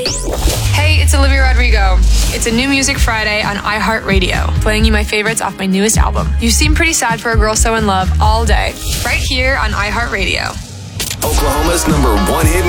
Hey, it's Olivia Rodrigo. It's a New Music Friday on iHeartRadio, playing you my favorites off my newest album. You seem pretty sad for a girl so in love all day, right here on iHeartRadio. Oklahoma's #1 hit